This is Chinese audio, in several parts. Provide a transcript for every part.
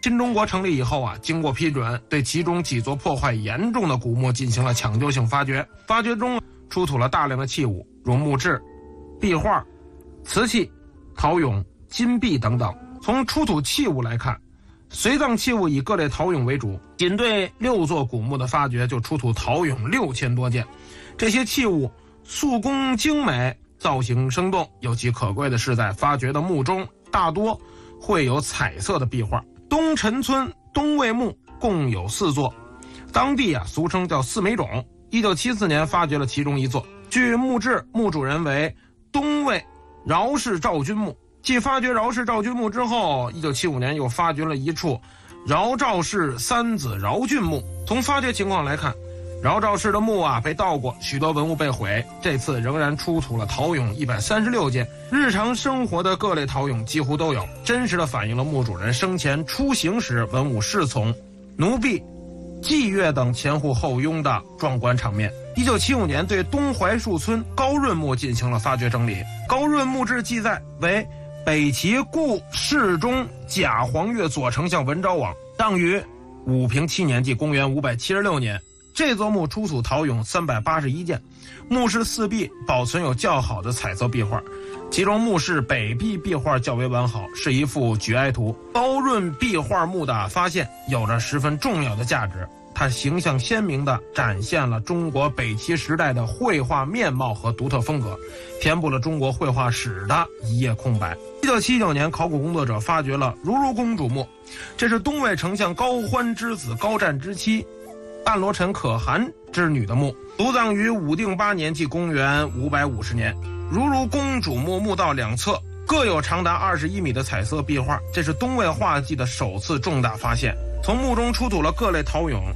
新中国成立以后经过批准，对其中几座破坏严重的古墓进行了抢救性发掘，发掘中出土了大量的器物，如木质、壁画、瓷器、陶俑、金币等等。从出土器物来看，随葬器物以各类陶俑为主，仅对6座古墓的发掘就出土陶俑6000多件。这些器物塑工精美，造型生动，尤其可贵的是在发掘的墓中大多会有彩色的壁画。东陈村东魏墓共有4座，当地俗称叫四美冢。1974年发掘了其中1座，据墓志，墓主人为东魏饶氏赵君墓。继发掘饶氏赵君墓之后，1975年又发掘了一处饶赵氏3子饶俊墓。从发掘情况来看，饶赵氏的墓被盗过，许多文物被毁，这次仍然出土了陶俑136件，日常生活的各类陶俑几乎都有，真实的反映了墓主人生前出行时文武侍从、奴婢、祭乐等前呼后拥的壮观场面。1975年对东槐树村高润墓进行了发掘整理，高润墓志记载为北齐故世宗假黄钺左丞相文昭王，葬于武平7年，即公元576年。这座墓出土陶俑381件，墓室4壁保存有较好的彩色壁画，其中墓室北壁壁画较为完好，是一幅举哀图。高润壁画墓的发现有着十分重要的价值，它形象鲜明地展现了中国北齐时代的绘画面貌和独特风格，填补了中国绘画史的一页空白。1979年，考古工作者发掘了如如公主墓，这是东魏丞相高欢之子高湛之妻暗罗陈可汗之女的墓，族葬于武定8年，即公元550年。如如公主墓墓道两侧各有长达21米的彩色壁画，这是东魏画技的首次重大发现。从墓中出土了各类陶俑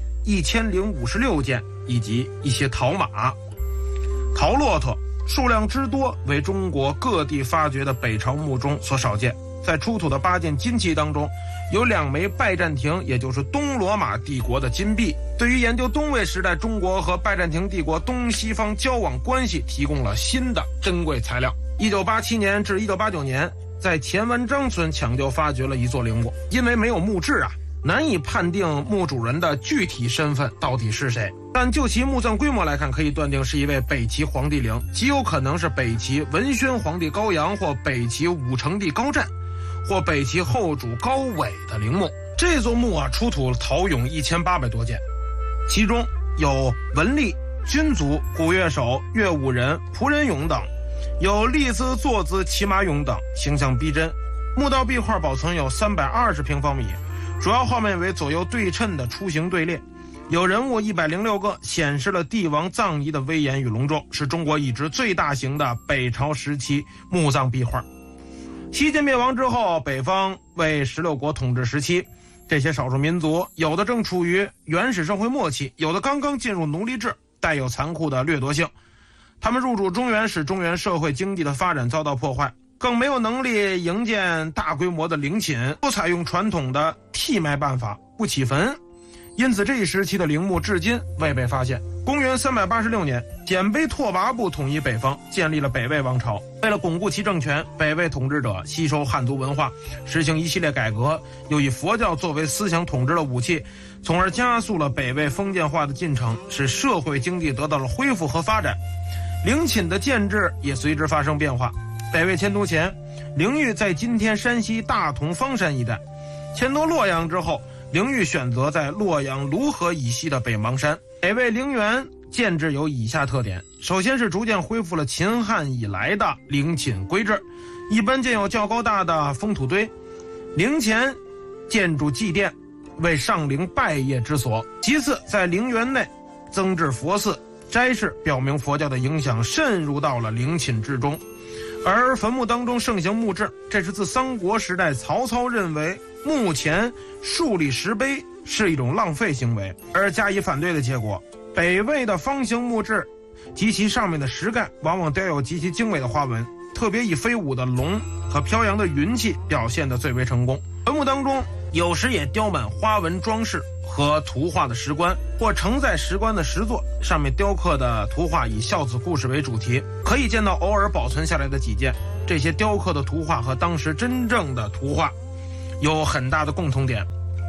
1056件，以及一些陶马、陶骆驼，数量之多为中国各地发掘的北朝墓中所少见。在出土的8件金器当中，有2枚拜占庭，也就是东罗马帝国的金币，对于研究东魏时代中国和拜占庭帝国东西方交往关系提供了新的珍贵材料。1987年至1989年，在前文章村抢救发掘了一座陵墓，因为没有墓志难以判定墓主人的具体身份到底是谁，但就其墓葬规模来看，可以断定是一位北齐皇帝陵，极有可能是北齐文宣皇帝高阳，或北齐武成帝高湛，或北齐后主高纬的陵墓。这座墓出土了陶俑1800多件，其中有文吏、军卒、古乐手、乐舞人、仆人俑等，有立姿、坐姿、骑马俑等，形象逼真。墓道壁画保存有320平方米，主要画面为左右对称的出行队列，有人物106个，显示了帝王葬仪的威严与隆重，是中国已知最大型的北朝时期墓葬壁画。西晋灭亡之后，北方为16国统治时期，这些少数民族有的正处于原始社会末期，有的刚刚进入奴隶制，带有残酷的掠夺性。他们入主中原，使中原社会经济的发展遭到破坏，更没有能力营建大规模的陵寝，不采用传统的替埋办法，不起坟，因此这一时期的陵墓至今未被发现。公元386年，鲜卑拓跋部统一北方，建立了北魏王朝。为了巩固其政权，北魏统治者吸收汉族文化，实行一系列改革，又以佛教作为思想统治的武器，从而加速了北魏封建化的进程，使社会经济得到了恢复和发展。陵寝的建制也随之发生变化。北魏迁都前，陵域在今天山西大同方山一带，迁都洛阳之后，陵域选择在洛阳泸河以西的北邙山。北魏陵园建制有以下特点：首先是逐渐恢复了秦汉以来的陵寝规制，一般建有较高大的封土堆，陵前建筑祭殿，为上陵拜谒之所。其次，在陵园内增置佛寺、斋室，表明佛教的影响渗入到了陵寝之中。而坟墓当中盛行墓志，这是自三国时代曹操认为墓前竖立石碑是一种浪费行为而加以反对的结果。北魏的方形墓志及其上面的石盖往往雕有极其精美的花纹，特别以飞舞的龙和飘扬的云气表现得最为成功。坟墓当中有时也雕满花纹装饰和图画的石棺，或承载石棺的石座，上面雕刻的图画以孝子故事为主题，可以见到偶尔保存下来的几件。这些雕刻的图画和当时真正的图画有很大的共同点，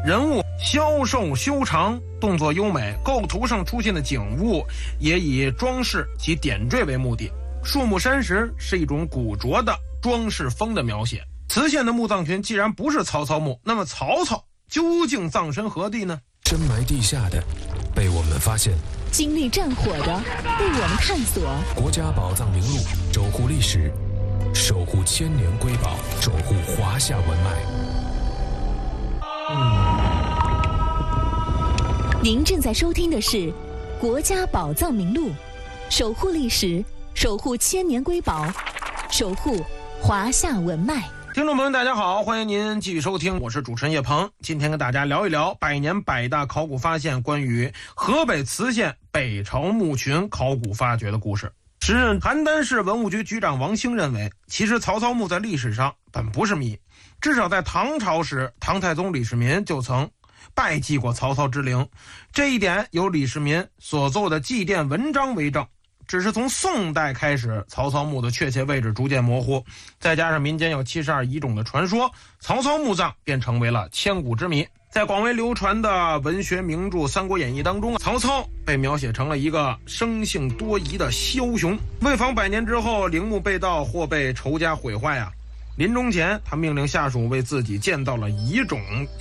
人物消瘦修长，动作优美，构图上出现的景物也以装饰及点缀为目的。树木山石是一种古拙的装饰风的描写。磁县的墓葬群既然不是曹操墓，那么曹操究竟葬身何地呢？ 深埋地下的被我们发现， 经历战火的被我们探索。 国家宝藏名录，守护历史，守护千年瑰宝，守护华夏文脉。 您正在收听的是《国家宝藏名录》，守护历史，守护千年瑰宝，守护华夏文脉。 听众朋友大家好，欢迎您继续收听，我是主持人叶鹏。今天跟大家聊一聊百年百大考古发现关于河北磁县北朝墓群考古发掘的故事。时任邯郸市文物局局长王兴认为，其实曹操墓在历史上本不是谜，至少在唐朝时，唐太宗李世民就曾拜祭过曹操之陵，这一点有李世民所做的祭奠文章为证。只是从宋代开始，曹操墓的确切位置逐渐模糊，再加上民间有72遗种的传说，曹操墓葬便成为了千古之谜。在广为流传的文学名著《三国演义》当中，曹操被描写成了一个生性多疑的枭雄。为防100年之后陵墓被盗或被仇家毁坏临终前他命令下属为自己建造了遗种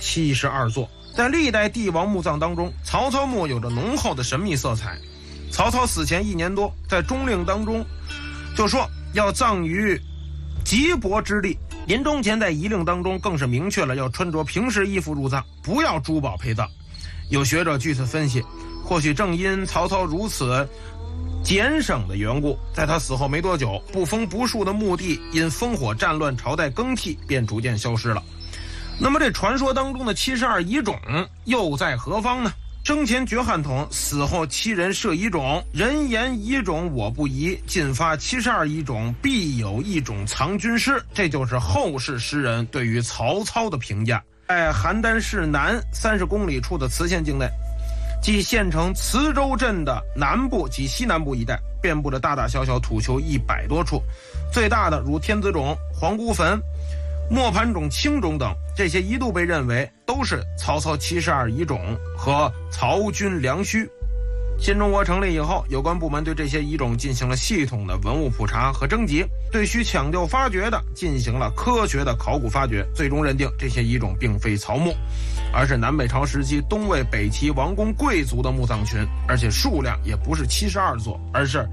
72座。在历代帝王墓葬当中，曹操墓有着浓厚的神秘色彩。曹操死前1年多，在中令当中就说要葬于吉伯之地，临终前在遗令当中更是明确了要穿着平时衣服入葬，不要珠宝陪葬。有学者据此分析，或许正因曹操如此俭省的缘故，在他死后没多久，不封不树的墓地因烽火战乱朝代更替便逐渐消失了。那么这传说当中的72遗种又在何方呢？生前绝汉统，死后7人设遗种，人言遗种我不疑，进发72遗种，必有一种藏军师。这就是后世诗人对于曹操的评价。在邯郸市南30公里处的磁县境内，即县城磁州镇的南部及西南部一带，遍布着大大小小土丘100多处，最大的如天子冢、皇姑坟、磨盘冢、青冢等，这些一度被认为都是曹操72遗种和曹军良墟。新中国成立以后，有关部门对这些遗种进行了系统的文物普查和征集，对需抢救发掘的进行了科学的考古发掘，最终认定这些遗种并非曹墓，而是南北朝时期东魏北齐王公贵族的墓葬群，而且数量也不是72座，而是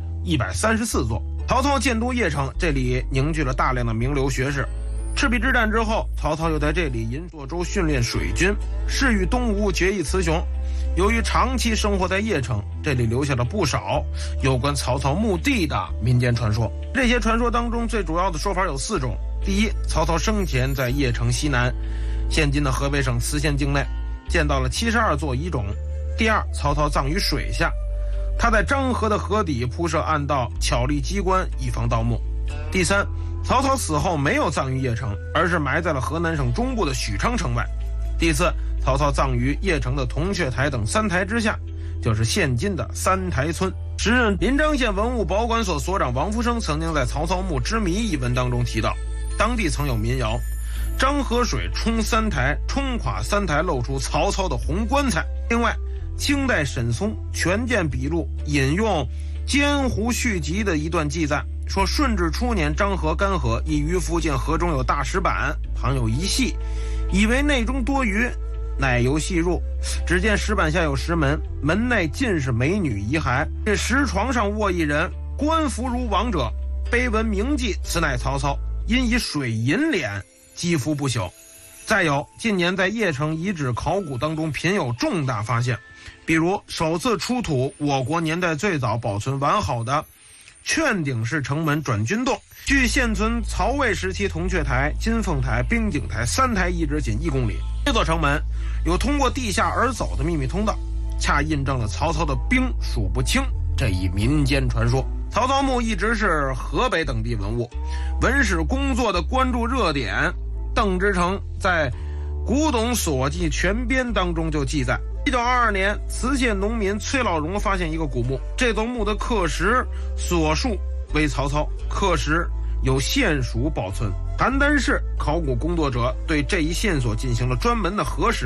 134座。曹操建都邺城，这里凝聚了大量的名流学士。赤壁之战之后，曹操又在这里引涿州训练水军，誓与东吴决一雌雄。由于长期生活在邺城，这里留下了不少有关曹操墓地的民间传说。这些传说当中最主要的说法有4种。第一，曹操生前在邺城西南，现今的河北省磁县境内建造了72座遗种。第二，曹操葬于水下，他在漳河的河底铺设暗道，巧立机关，以防盗墓。第三，曹操死后没有葬于邺城，而是埋在了河南省中部的许昌城外。第四，曹操葬于邺城的铜雀台等3台之下，就是现今的3台村。时任临漳县文物保管所所长王福生曾经在《曹操墓之谜》一文当中提到，当地曾有民谣，漳河水冲3台，冲垮3台，露出曹操的红棺材。另外，清代沈从《权鉴笔录》引用监湖续集的一段记载，说顺治初年，漳河干涸，一鱼附近河中有大石板，旁有一隙，以为内中多鱼，乃游细入，只见石板下有石门，门内尽是美女遗骸，这石床上卧一人，官服如王者，碑文铭记此乃曹操，因以水银脸，肌肤不朽。再有，近年在邺城遗址考古当中频有重大发现，比如首次出土我国年代最早保存完好的劝顶式城门转军洞，距现存曹魏时期铜雀台、金凤台、冰景台3台遗址仅1公里。这座城门有通过地下而走的秘密通道，恰印证了曹操的兵数不轻这一民间传说。曹操墓一直是河北等地文物，文史工作的关注热点。邓之诚在《古董所记全编》当中就记载，1922年，磁县农民崔老荣发现一个古墓，这座墓的刻石所述为曹操，刻石有县属保存。邯郸市考古工作者对这一线索进行了专门的核实，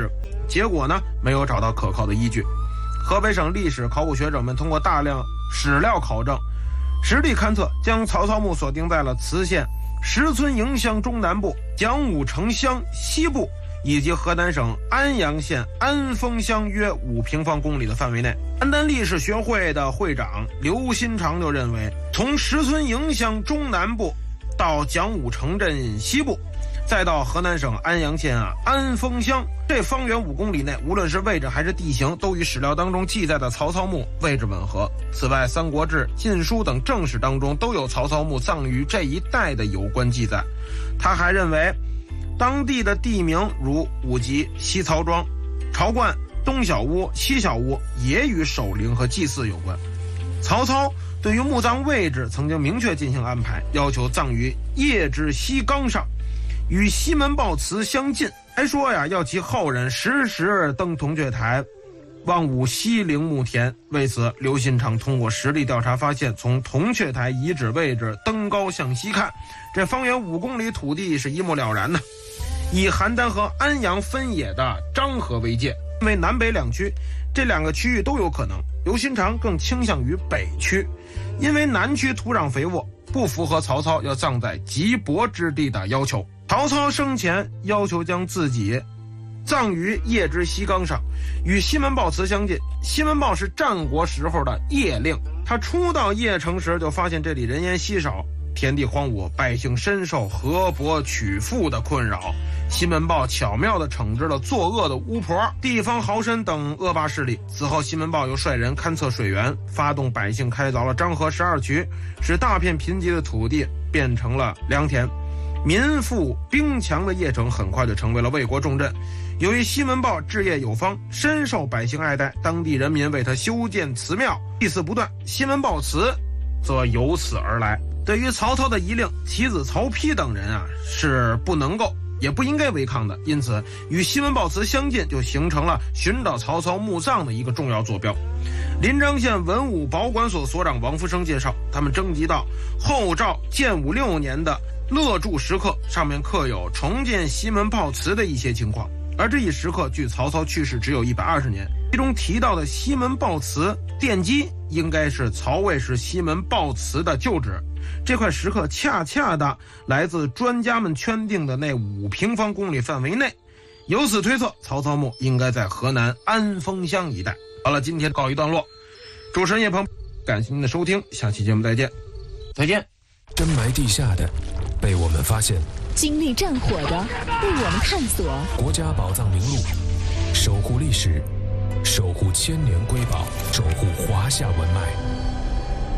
结果呢没有找到可靠的依据。河北省历史考古学者们通过大量史料考证，实地勘测，将曹操墓锁定在了磁县石村营乡中南部、蒋武城乡西部以及河南省安阳县安丰乡约5平方公里的范围内。邯郸历史学会的会长刘新长就认为，从石村营乡中南部到蒋武城镇西部，再到河南省安阳县安丰乡，这方圆5公里内，无论是位置还是地形，都与史料当中记载的曹操墓位置吻合。此外，《三国志》《晋书》等正史当中都有曹操墓葬于这一带的有关记载。他还认为，当地的地名如武集、西曹庄、朝冠、东小屋、西小屋也与守陵和祭祀有关。曹操对于墓葬位置曾经明确进行安排，要求葬于邺之西冈上，与西门豹祠相近，还说要其后人时时登铜雀台，望吾西陵墓田。为此，刘新长通过实地调查发现，从铜雀台遗址位置登高向西看，这方圆5公里土地是一目了然的。以邯郸和安阳分野的漳河为界，因为南北两区，这2个区域都有可能。刘新长更倾向于北区，因为南区土壤肥沃，不符合曹操要葬在瘠薄之地的要求。曹操生前要求将自己葬于邺之西冈上，与西门豹祠相近。西门豹是战国时候的邺令，他初到邺城时就发现这里人烟稀少，田地荒芜，百姓深受河伯取赋的困扰。西门豹巧妙地惩治了作恶的巫婆、地方豪绅等恶霸势力。此后，西门豹又率人勘测水源，发动百姓开凿了漳河12渠，使大片贫瘠的土地变成了良田。民富兵强的邺城很快就成为了魏国重镇。由于西门豹治业有方，深受百姓爱戴，当地人民为他修建祠庙，祭祀不断，西门豹祠则由此而来。对于曹操的遗令，其子曹丕等人是不能够也不应该违抗的，因此与西门豹祠相近，就形成了寻找曹操墓葬的一个重要坐标。临漳县文物保管所所长王福生介绍，他们征集到后赵建武6年的勒铸石刻，上面刻有重建西门豹祠的一些情况，而这一石刻距曹操去世只有120年。其中提到的西门豹祠奠基应该是曹魏时西门豹祠的旧址。这块石刻恰恰的来自专家们圈定的那5平方公里范围内，由此推测，曹操墓应该在河南安丰乡一带。好了，今天告一段落。主持人叶鹏，感谢您的收听，下期节目再见。再见。 深埋地下的被我们发现， 经历战火的被我们探索。 国家宝藏名录，守护历史，守护千年瑰宝，守护华夏文脉。